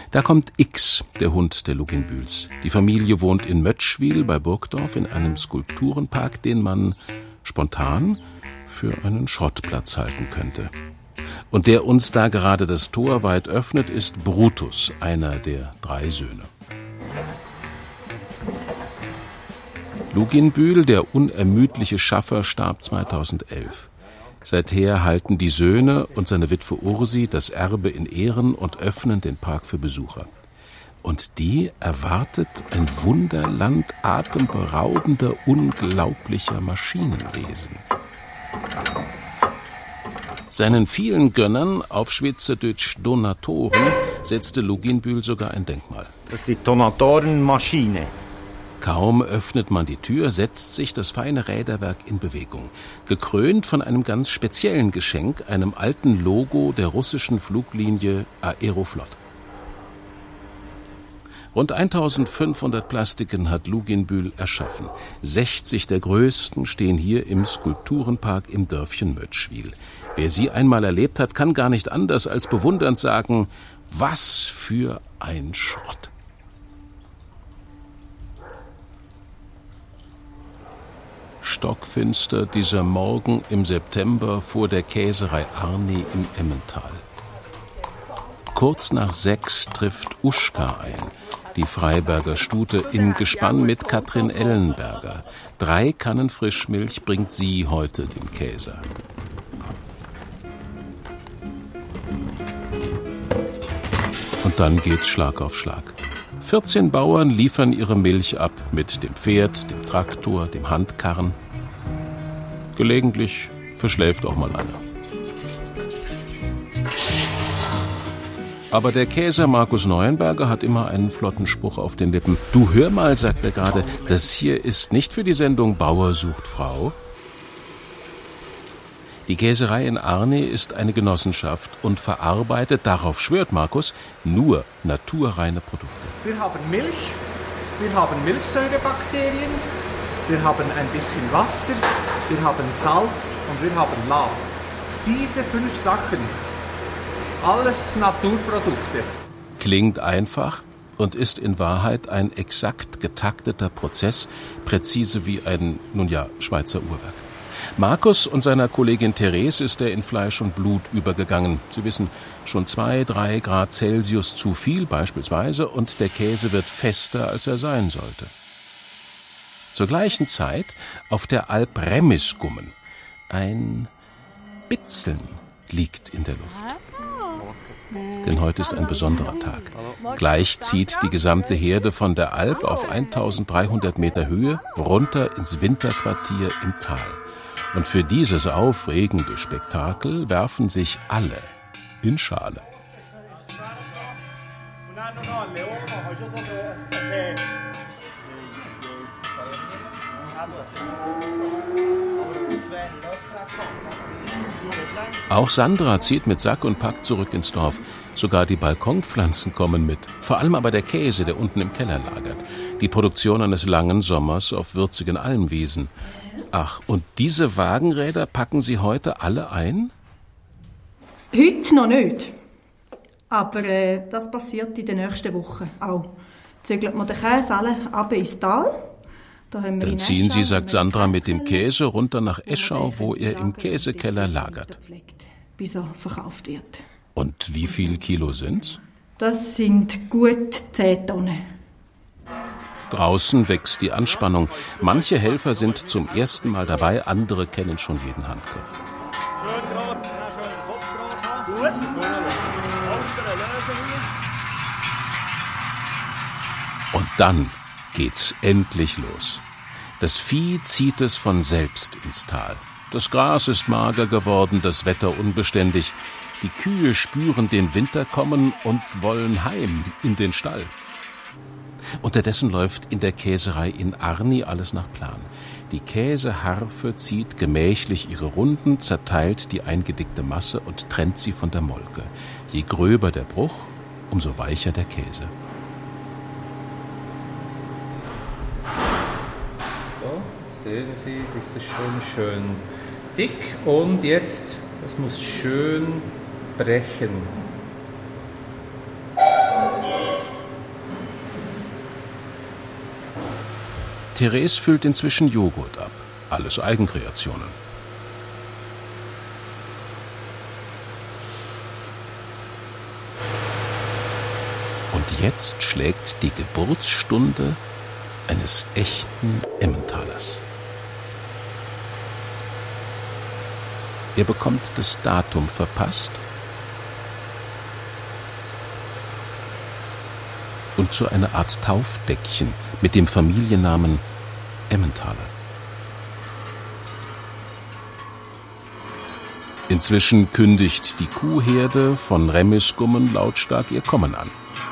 Da kommt X, der Hund der Luginbühls. Die Familie wohnt in Mötschwil bei Burgdorf in einem Skulpturenpark, den man spontan für einen Schrottplatz halten könnte. Und der uns da gerade das Tor weit öffnet, ist Brutus, einer der 3 Söhne. Luginbühl, der unermüdliche Schaffer, starb 2011. Seither halten die Söhne und seine Witwe Ursi das Erbe in Ehren und öffnen den Park für Besucher. Und die erwartet ein Wunderland atemberaubender, unglaublicher Maschinenwesen. Seinen vielen Gönnern, auf Schweizerdeutsch Donatoren, setzte Luginbühl sogar ein Denkmal. Das ist die Donatorenmaschine. Kaum öffnet man die Tür, setzt sich das feine Räderwerk in Bewegung. Gekrönt von einem ganz speziellen Geschenk, einem alten Logo der russischen Fluglinie Aeroflot. Rund 1500 Plastiken hat Luginbühl erschaffen. 60 der größten stehen hier im Skulpturenpark im Dörfchen Mötschwil. Wer sie einmal erlebt hat, kann gar nicht anders als bewundernd sagen, was für ein Schrott. Stockfinster dieser Morgen im September vor der Käserei Arni im Emmental. Kurz nach 6 trifft Uschka ein, die Freiberger Stute, im Gespann mit Katrin Ellenberger. 3 Kannen Frischmilch bringt sie heute dem Käser. Und dann geht's Schlag auf Schlag. 14 Bauern liefern ihre Milch ab mit dem Pferd, dem Traktor, dem Handkarren. Gelegentlich verschläft auch mal einer. Aber der Käser Markus Neuenberger hat immer einen flotten Spruch auf den Lippen. Du hör mal, sagt er gerade, das hier ist nicht für die Sendung Bauer sucht Frau. Die Käserei in Arni ist eine Genossenschaft und verarbeitet, darauf schwört Markus, nur naturreine Produkte. Wir haben Milch, wir haben Milchsäurebakterien, wir haben ein bisschen Wasser, wir haben Salz und wir haben Lab. Diese 5 Sachen, alles Naturprodukte. Klingt einfach und ist in Wahrheit ein exakt getakteter Prozess, präzise wie ein, Schweizer Uhrwerk. Markus und seiner Kollegin Therese ist er in Fleisch und Blut übergegangen. Sie wissen, schon 2-3 Grad Celsius zu viel beispielsweise und der Käse wird fester, als er sein sollte. Zur gleichen Zeit auf der Alp Remisgummen. Ein Bitzeln liegt in der Luft. Denn heute ist ein besonderer Tag. Gleich zieht die gesamte Herde von der Alp auf 1300 Meter Höhe runter ins Winterquartier im Tal. Und für dieses aufregende Spektakel werfen sich alle in Schale. Auch Sandra zieht mit Sack und Pack zurück ins Dorf. Sogar die Balkonpflanzen kommen mit. Vor allem aber der Käse, der unten im Keller lagert. Die Produktion eines langen Sommers auf würzigen Almwiesen. Ach, und diese Wagenräder packen Sie heute alle ein? Heute noch nicht. Aber das passiert in den nächsten Wochen auch. Zügelt man den Käse alle ab ins Tal. Dann ziehen Sie, sagt Sandra, mit dem Käse runter nach Eschau, wo er im Käsekeller lagert. Bis er verkauft wird. Und wie viel Kilo sind's? Das sind gut 10 Tonnen. Draußen wächst die Anspannung. Manche Helfer sind zum ersten Mal dabei, andere kennen schon jeden Handgriff. Und dann geht's endlich los. Das Vieh zieht es von selbst ins Tal. Das Gras ist mager geworden, das Wetter unbeständig. Die Kühe spüren den Winter kommen und wollen heim in den Stall. Unterdessen läuft in der Käserei in Arni alles nach Plan. Die Käseharfe zieht gemächlich ihre Runden, zerteilt die eingedickte Masse und trennt sie von der Molke. Je gröber der Bruch, umso weicher der Käse. So, sehen Sie, ist es schon schön dick und jetzt, das muss schön brechen. Therese füllt inzwischen Joghurt ab. Alles Eigenkreationen. Und jetzt schlägt die Geburtsstunde eines echten Emmentalers. Er bekommt das Datum verpasst und so eine Art Taufdeckchen mit dem Familiennamen Emmentaler. Inzwischen kündigt die Kuhherde von Remmisgummen lautstark ihr Kommen an.